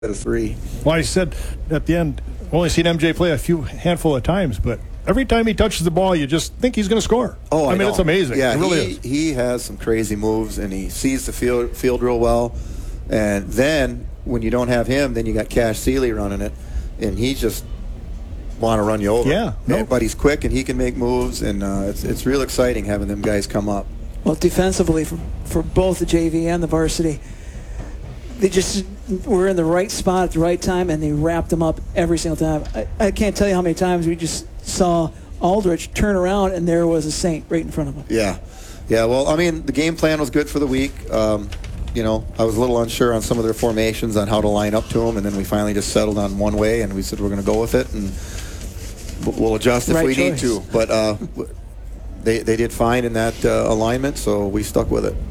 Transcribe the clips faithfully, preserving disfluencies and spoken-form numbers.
of three. Well, I said at the end, only seen M J play a few handful of times, but every time he touches the ball, you just think he's going to score. Oh, I, I mean, know. it's amazing. Yeah, it really he, is. he has some crazy moves, and he sees the field field real well. And then when you don't have him, then you got Cash Seeley running it, and he just want to run you over. Yeah, no. But he's quick and he can make moves, and uh, it's it's real exciting having them guys come up. Well, defensively for, for both the J V and the varsity, they just were in the right spot at the right time, and they wrapped them up every single time. I, I can't tell you how many times we just saw Aldrich turn around, and there was a Saint right in front of him. Yeah. Yeah, well, I mean, the game plan was good for the week. Um, you know, I was a little unsure on some of their formations on how to line up to them, and then we finally just settled on one way, and we said we're going to go with it, and we'll adjust if Right we need choice. to. But uh, they, they did fine in that uh, alignment, so we stuck with it.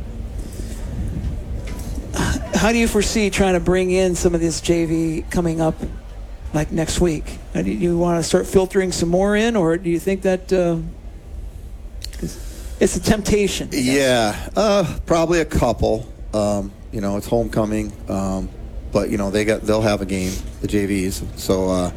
How do you foresee trying to bring in some of this J V coming up, like next week? Uh, Do you want to start filtering some more in, or do you think that uh, 'cause it's a temptation? Yeah, uh, probably a couple. Um, you know, it's homecoming, um, but you know they got they'll have a game, the J Vs. So uh,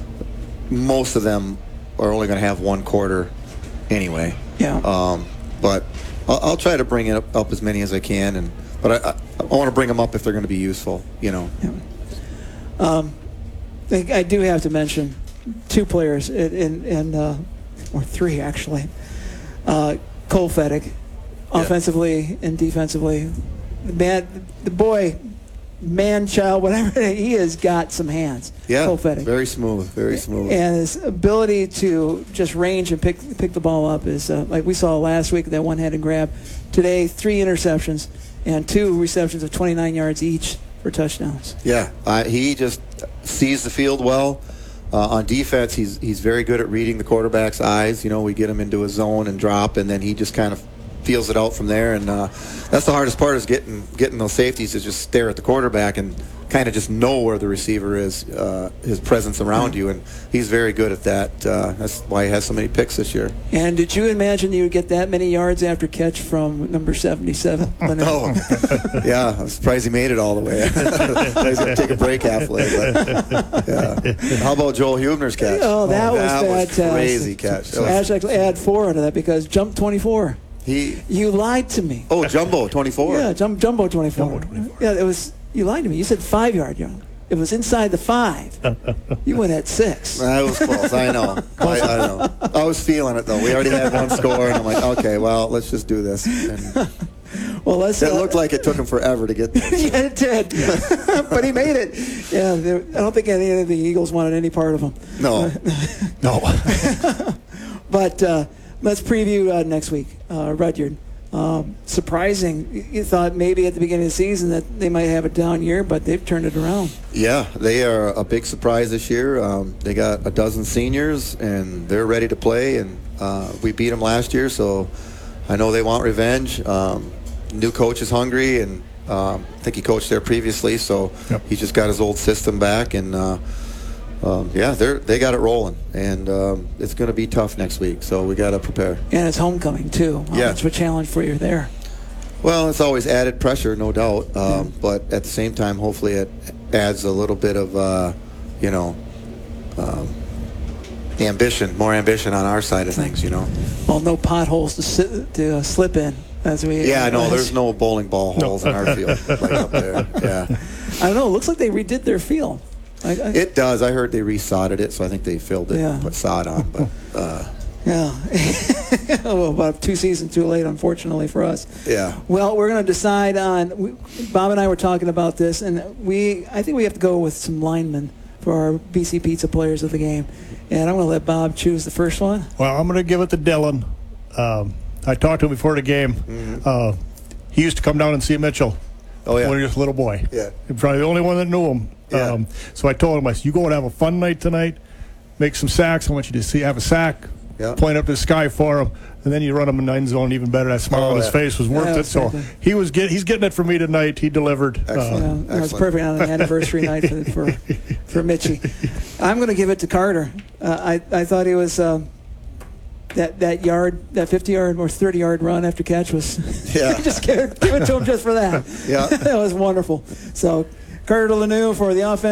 most of them are only going to have one quarter anyway. Yeah. Um, but I'll, I'll try to bring it up, up as many as I can, and but I, I, I want to bring them up if they're going to be useful. You know. Yeah. Um, I, I do have to mention two players, in, in, in uh, or three actually. Uh, Cole Fettig, offensively and defensively. The man, the boy, man, child, whatever, he has got some hands. Yeah. Cole Fettig. Very smooth. Very smooth. And his ability to just range and pick pick the ball up is uh, like we saw last week, that one-handed grab. Today, three interceptions and two receptions of twenty-nine yards each for touchdowns. Yeah, uh, he just sees the field well. Uh, on defense, he's he's very good at reading the quarterback's eyes. You know, we get him into a zone and drop, and then he just kind of feels it out from there. And uh, that's the hardest part, is getting getting those safeties to just stare at the quarterback and kind of just know where the receiver is, uh, his presence around you. And he's very good at that. Uh, that's why he has so many picks this year. And did you imagine you would get that many yards after catch from number seventy-seven? Oh, yeah. I'm surprised he made it all the way. He's going to take a break halfway. But, yeah. How about Joel Huebner's catch? Oh, that oh, was that fantastic. was crazy catch. So That was- actually add four into that, because jump twenty-four. he. You lied to me. Oh, Jumbo twenty-four. Yeah, jump, Jumbo twenty-four. Jumbo twenty-four. Yeah, it was. You lied to me. You said five yard, young. It was inside the five. You went at six. That was close. I know. I, I know. I was feeling it though. We already had one score, and I'm like, okay, well, let's just do this. And Well, let's. it uh, looked like it took him forever to get there. Yeah, it did. But he made it. Yeah, there, I don't think any of the Eagles wanted any part of him. No. No. But uh, let's preview uh, next week. Uh, Rudyard. Um, surprising. You- You thought maybe at the beginning of the season that they might have a down year, but they've turned it around. Yeah, they are a big surprise this year. Um, they got a dozen seniors, and they're ready to play. And uh, we beat them last year, so I know they want revenge. Um, new coach is hungry, and um, I think he coached there previously, so Yep. he just got his old system back. And uh, um, yeah, they're they got it rolling, and um, it's going to be tough next week. So we got to prepare. And it's homecoming, too. How Yeah. much of a challenge for you there? Well, it's always added pressure, no doubt. Um, but at the same time, hopefully it adds a little bit of, uh, you know, um, ambition, more ambition on our side of things, you know. Well, no potholes to, sit, to uh, slip in. As we, Yeah, I know. as- There's no bowling ball holes in our field like up there. Yeah, I don't know. It looks like they redid their field. I, I, it does. I heard they resodded it, so I think they filled it Yeah. and put sod on. But uh, yeah. Well, about two seasons too late, unfortunately for us. yeah, Well, we're going to decide on. We, Bob and I were talking about this, and we. I think we have to go with some linemen for our B C Pizza players of the game, and I'm going to let Bob choose the first one. Well, I'm going to give it to Dylan. Um, I talked to him before the game. Mm-hmm. Uh, he used to come down and see Mitchell oh yeah, when he was a little boy. Yeah. He was probably the only one that knew him. Yeah. Um, so I told him, I said, you go and have a fun night tonight, make some sacks. I want you to see have a sack, Yeah. point up to the sky for him, and then you run him in the end zone even better. That smile Oh, on his yeah. face was worth Yeah, it. So exactly. he was get, he's getting it from me tonight. He delivered. Excellent. Uh, Yeah, that was Excellent. perfect on an anniversary night for for, for Mitchie. I'm going to give it to Carter. Uh, I I thought he was. Um, that that yard, that fifty-yard or thirty-yard run after catch was. Yeah. just give it, give it to him just for that. Yeah. That was wonderful. So, Carter Lanou for the offense.